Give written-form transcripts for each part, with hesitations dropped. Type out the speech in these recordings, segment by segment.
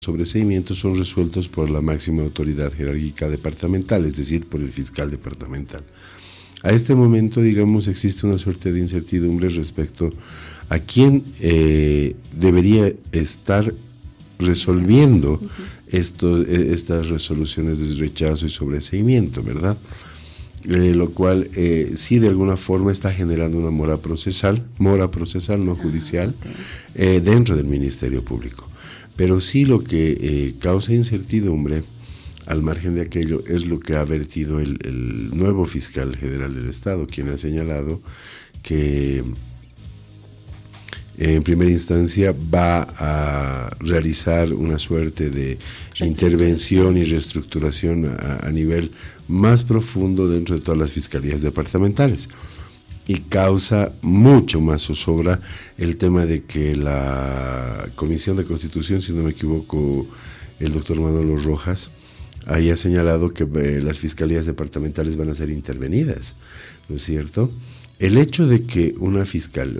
sobreseimientos son resueltos por la máxima autoridad jerárquica departamental, es decir, por el fiscal departamental. A este momento, digamos, existe una suerte de incertidumbre respecto a quién debería estar resolviendo estas resoluciones de rechazo y sobreseimiento, ¿verdad? Lo cual sí de alguna forma está generando una mora procesal no judicial, dentro del Ministerio Público. Pero sí lo que causa incertidumbre, al margen de aquello, es lo que ha vertido el nuevo fiscal general del Estado, quien ha señalado que en primera instancia va a realizar una suerte de intervención y reestructuración a nivel más profundo dentro de todas las fiscalías departamentales. Y causa mucho más zozobra el tema de que la Comisión de Constitución, si no me equivoco, el doctor Manolo Rojas, haya señalado que las fiscalías departamentales van a ser intervenidas, ¿no es cierto? El hecho de que un fiscal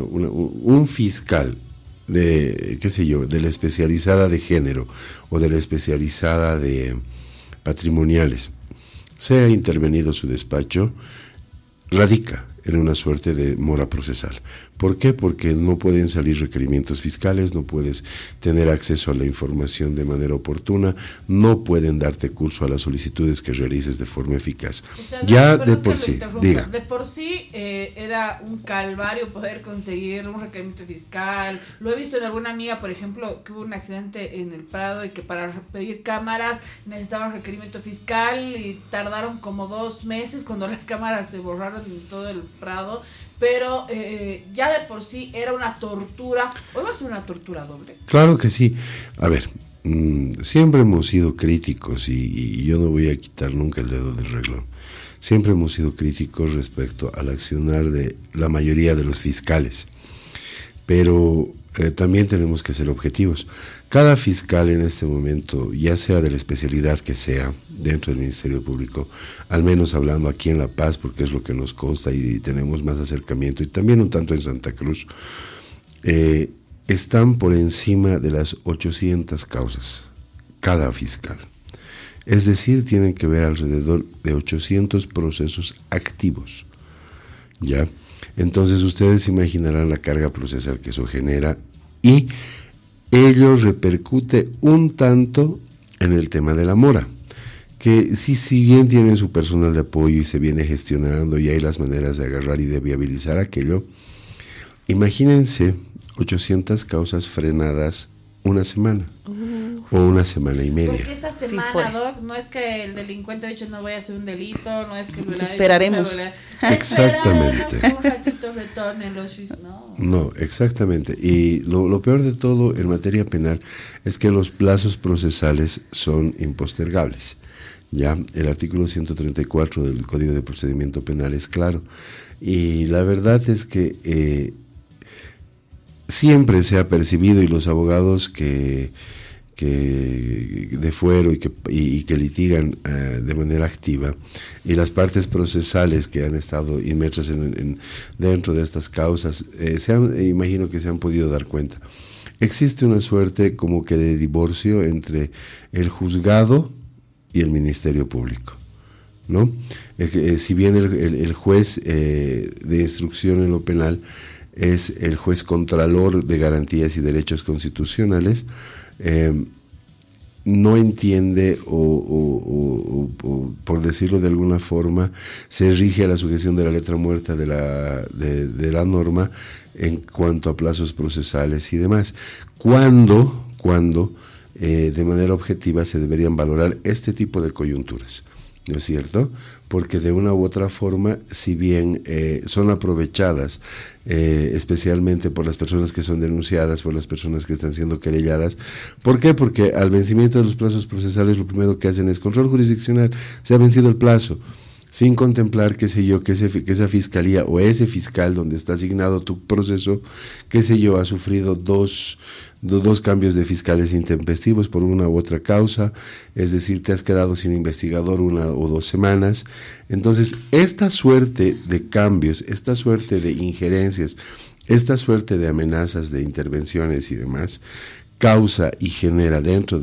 de, qué sé yo, de la especializada de género o de la especializada de patrimoniales sea intervenido su despacho, radica en una suerte de mora procesal. ¿Por qué? Porque no pueden salir requerimientos fiscales, no puedes tener acceso a la información de manera oportuna, no pueden darte curso a las solicitudes que realices de forma eficaz. Ya de por sí, diga. De por sí era un calvario poder conseguir un requerimiento fiscal. Lo he visto en alguna amiga, por ejemplo, que hubo un accidente en el Prado y que para pedir cámaras necesitaban requerimiento fiscal y tardaron como 2 meses cuando las cámaras se borraron en todo el Prado, pero ya de por sí era una tortura. ¿Hoy va a ser una tortura doble? Claro que sí. A ver, siempre hemos sido críticos y yo no voy a quitar nunca el dedo del renglón. Siempre hemos sido críticos respecto al accionar de la mayoría de los fiscales, pero también tenemos que ser objetivos. Cada fiscal en este momento, ya sea de la especialidad que sea dentro del Ministerio Público, al menos hablando aquí en La Paz, porque es lo que nos consta y tenemos más acercamiento, y también un tanto en Santa Cruz, están por encima de las 800 causas, cada fiscal. Es decir, tienen que ver alrededor de 800 procesos activos, ¿ya? Entonces ustedes imaginarán la carga procesal que eso genera y ello repercute un tanto en el tema de la mora, que si bien tienen su personal de apoyo y se viene gestionando y hay las maneras de agarrar y de viabilizar aquello, imagínense 800 causas frenadas una semana o una semana y media. Porque esa semana, sí, Doc, no es que el delincuente ha dicho no voy a hacer un delito, no es que el esperaremos. Exactamente. Un ratito retornen los no, exactamente. Y lo peor de todo en materia penal es que los plazos procesales son impostergables. Ya, el artículo 134 del Código de Procedimiento Penal es claro. Y la verdad es que siempre se ha percibido, y los abogados que de fuero y que litigan de manera activa, y las partes procesales que han estado inmersas dentro de estas causas, imagino que se han podido dar cuenta. Existe una suerte como que de divorcio entre el juzgado y el Ministerio Público, ¿no? Si bien el juez de instrucción en lo penal es el juez contralor de garantías y derechos constitucionales, no entiende o por decirlo de alguna forma, se rige a la sujeción de la letra muerta de la norma en cuanto a plazos procesales y demás. ¿Cuándo de manera objetiva se deberían valorar este tipo de coyunturas? ¿No es cierto? Porque de una u otra forma, si bien son aprovechadas, especialmente por las personas que son denunciadas, por las personas que están siendo querelladas. ¿Por qué? Porque al vencimiento de los plazos procesales lo primero que hacen es control jurisdiccional, se ha vencido el plazo, sin contemplar, qué sé yo, que esa fiscalía o ese fiscal donde está asignado tu proceso, qué sé yo, ha sufrido dos cambios de fiscales intempestivos por una u otra causa, es decir, te has quedado sin investigador 1 o 2 semanas. Entonces, esta suerte de cambios, esta suerte de injerencias, esta suerte de amenazas, de intervenciones y demás, causa y genera dentro